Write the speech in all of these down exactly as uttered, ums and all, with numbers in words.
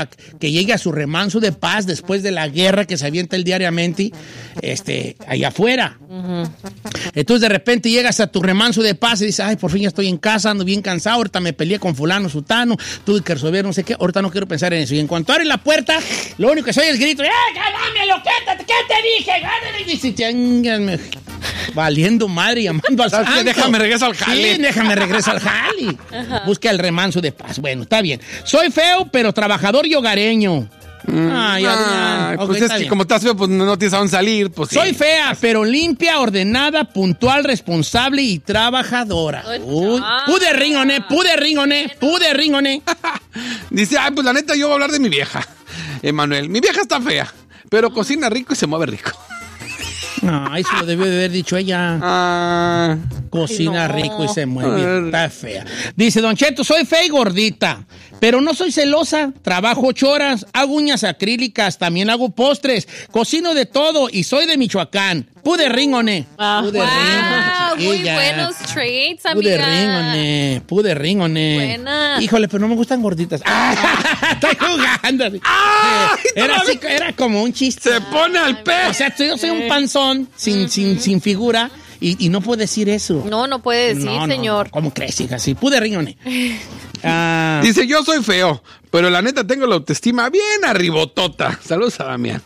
que llegue a su remanso de paz después de la guerra que se avienta él diariamente este, allá afuera. Uh-huh. Entonces de repente llegas a tu remanso de paz y dices, ay, por fin ya estoy en casa, ando bien cansado, ahorita me peleé con fulano, sutano, tuve que resolver no sé qué, ahorita no quiero pensar en eso. Y en cuanto abre la puerta, lo único que soy es el grito, ¡eh, cállame, ¿qué, ¿qué te dije? Gáname. Y dice, chángame, valiendo madre, llamando al santo. Déjame regresar al jale. Sí, déjame regresar al jale. Uh-huh. Busca el remanso de paz. Bueno, está bien. Soy feo, pero trabajador y hogareño. Mm, Ay, ah, okay, pues es que bien. Como estás feo, pues no tienes a dónde salir. Pues Soy sí. fea, pero limpia, ordenada, puntual, responsable y trabajadora. Uy, pude ringoné, pude ringoné, pude ringoné. Dice, ay, pues la neta, yo voy a hablar de mi vieja, Emanuel. Mi vieja está fea, pero cocina rico y se mueve rico. No, eso lo debió de haber dicho ella. Ah, Cocina no. rico y se mueve. Está fea. Dice, Don Cheto, soy fea y gordita, pero no soy celosa. Trabajo ocho horas, hago uñas acrílicas, también hago postres, cocino de todo y soy de Michoacán. Pude ringone. Oh, pude wow, ringone. muy buenos traits, amiga. Pude ringone, pude ringone. Buena. Híjole, pero no me gustan gorditas. ¡Ah! Estoy jugando. ¡Ah! Era, así, era como un chiste. Se pone al pez. O sea, yo soy un panzón sin, mm-hmm. sin, sin figura. Y, y no puede decir eso. No, no puede decir, no, señor. No, ¿cómo crees, hija? Sí, pude riñone. uh, Dice, yo soy feo, pero la neta tengo la autoestima bien arribotota. Saludos a Damián.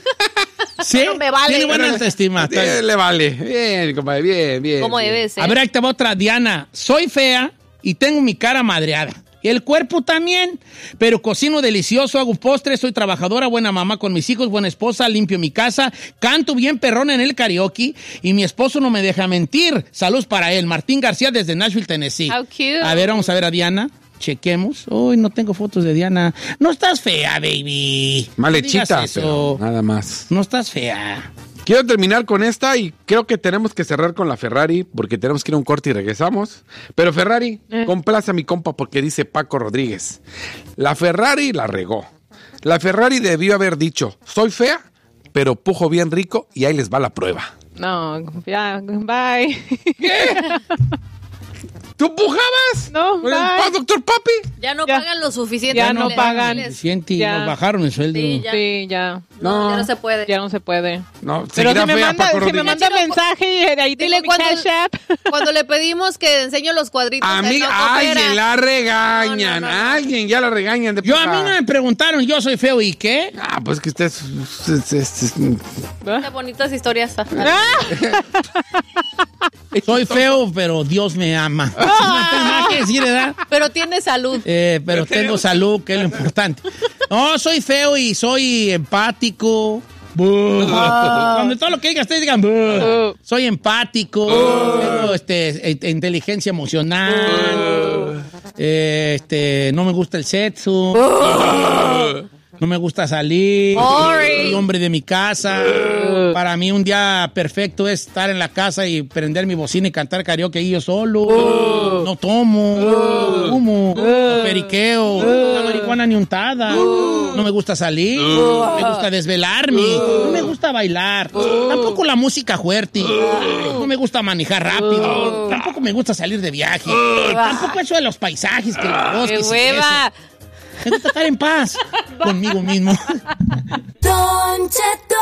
Sí, no me vale. Tiene buena autoestima. Sí, le vale. Bien, compadre, bien, bien. ¿Cómo bien. debe ser? A ver, ahí te va otra, Diana. Soy fea y tengo mi cara madreada. El cuerpo también, pero cocino delicioso, hago postres, soy trabajadora, buena mamá con mis hijos, buena esposa, limpio mi casa, canto bien perrón en el karaoke y mi esposo no me deja mentir. Saludos para él, Martín García desde Nashville, Tennessee. How cute. A ver, vamos a ver a Diana. Chequemos. Uy, no tengo fotos de Diana. No estás fea, baby. Malechita, no pero nada más. No estás fea. Quiero terminar con esta y creo que tenemos que cerrar con la Ferrari porque tenemos que ir a un corte y regresamos. Pero Ferrari, eh. complace a mi compa porque dice Paco Rodríguez. La Ferrari la regó. La Ferrari debió haber dicho, soy fea, pero pujo bien rico y ahí les va la prueba. No, ya, bye. ¿Qué? ¿Tú pujabas? No, bye. ¿El doctor Papi? Ya no ya. pagan lo suficiente. Ya no pagan. Suficiente, nos bajaron el sueldo. Sí, ya. Sí, ya. No, no, ya no se puede. Ya no se puede. No, pero si me, manda, Paco si me manda mensaje y ahí dile mi cuando, cash app. Cuando le pedimos que enseñe los cuadritos. Amiga, no alguien la regañan. No, no, no. Alguien ya la regañan. De yo a mí no me preguntaron, yo soy feo, ¿y qué? Ah, pues que usted es... es, es, es Qué bonitas historias. Soy feo, pero Dios me ama. No tengo nada que decir, ¿verdad? Pero tiene salud. Eh, pero tengo salud, que es lo importante. No, soy feo y soy empático. Ah. Cuando todo lo que digas, ustedes digan, uh. soy empático, uh. tengo este, inteligencia emocional, uh. este, no me gusta el sexo. Uh. No me gusta salir, soy hombre de mi casa. Uh. Para mí un día perfecto es estar en la casa y prender mi bocina y cantar karaoke y yo solo. Uh. No tomo, uh. fumo, uh. no periqueo, uh. la marihuana ni untada. Uh. No me gusta salir, uh. me gusta desvelarme, uh. no me gusta bailar, uh. tampoco la música fuerte, uh. no me gusta manejar rápido, uh. tampoco me gusta salir de viaje, uh. tampoco eso de los paisajes, que los bosques. ¡Qué hueva! Me gusta estar en paz conmigo mismo. Don Cheto.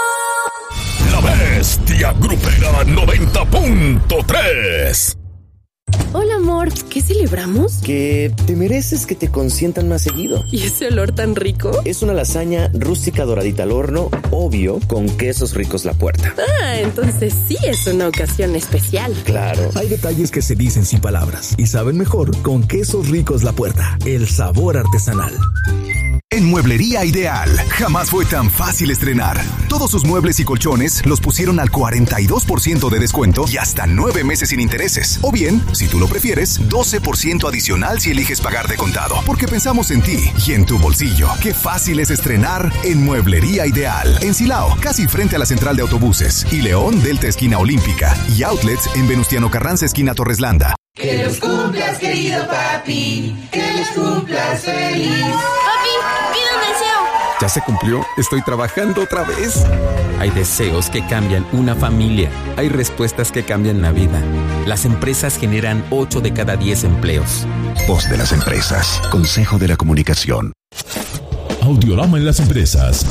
La Bestia Grupera noventa punto tres. Hola, amor. ¿Qué celebramos? Que te mereces que te consientan más seguido. ¿Y ese olor tan rico? Es una lasaña rústica doradita al horno, obvio, con quesos ricos La Puerta. Ah, entonces sí es una ocasión especial. Claro. Hay detalles que se dicen sin palabras y saben mejor con quesos ricos La Puerta. El sabor artesanal. En Mueblería Ideal, jamás fue tan fácil estrenar. Todos sus muebles y colchones los pusieron al cuarenta y dos por ciento de descuento y hasta nueve meses sin intereses. O bien, si tú lo prefieres, doce por ciento adicional si eliges pagar de contado. Porque pensamos en ti y en tu bolsillo. Qué fácil es estrenar en Mueblería Ideal. En Silao, casi frente a la central de autobuses. Y León, Delta esquina Olímpica. Y outlets en Venustiano Carranza esquina Torreslanda. Que los cumplas, querido papi. Que los cumplas feliz. Papi, pide un deseo. ¿Ya se cumplió? Estoy trabajando otra vez. Hay deseos que cambian una familia. Hay respuestas que cambian la vida. Las empresas generan ocho de cada diez empleos. Voz de las empresas. Consejo de la Comunicación. Audiorama en las empresas.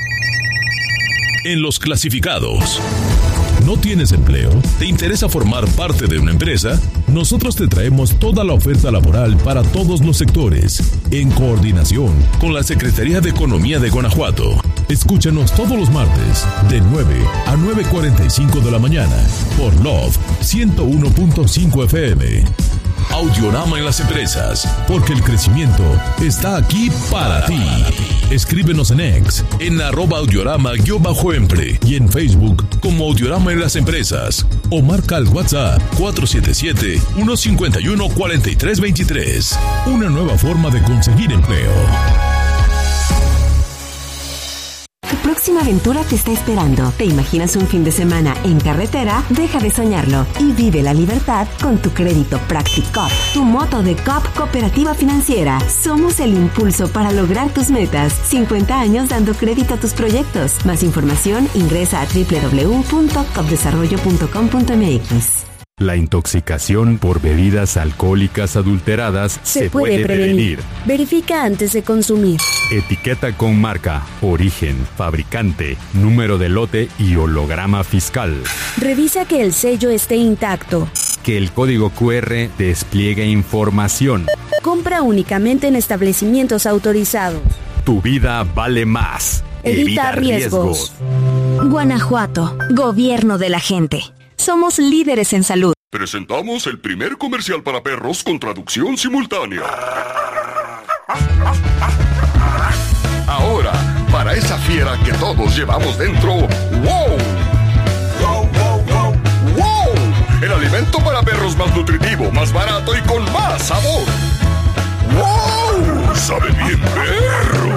En los clasificados. ¿No tienes empleo? ¿Te interesa formar parte de una empresa? Nosotros te traemos toda la oferta laboral para todos los sectores, en coordinación con la Secretaría de Economía de Guanajuato. Escúchanos todos los martes, de nueve a nueve cuarenta y cinco de la mañana, por Love ciento uno punto cinco F M. Audiorama en las empresas, porque el crecimiento está aquí para ti. Escríbenos en X, en arroba audiorama-empre y en Facebook como Audiorama en las empresas. O marca al WhatsApp cuatro siete siete, uno cinco uno, cuatro tres dos tres. Una nueva forma de conseguir empleo. Tu próxima aventura te está esperando. ¿Te imaginas un fin de semana en carretera? Deja de soñarlo y vive la libertad con tu crédito Practicop, tu moto de C O P Cooperativa Financiera. Somos el impulso para lograr tus metas. cincuenta años dando crédito a tus proyectos. Más información ingresa a doble u doble u doble u punto cop desarrollo punto com punto m x. La intoxicación por bebidas alcohólicas adulteradas se, se puede, puede prevenir. prevenir. Verifica antes de consumir. Etiqueta con marca, origen, fabricante, número de lote y holograma fiscal. Revisa que el sello esté intacto. Que el código cu erre despliegue información. Compra únicamente en establecimientos autorizados. Tu vida vale más. Evita, Evita riesgos. riesgos. Guanajuato, gobierno de la gente. Somos líderes en salud. Presentamos el primer comercial para perros con traducción simultánea. Ahora, para esa fiera que todos llevamos dentro, ¡wow! ¡Wow, wow, wow! ¡Wow! El alimento para perros más nutritivo, más barato y con más sabor. ¡Wow! ¡Sabe bien, perro!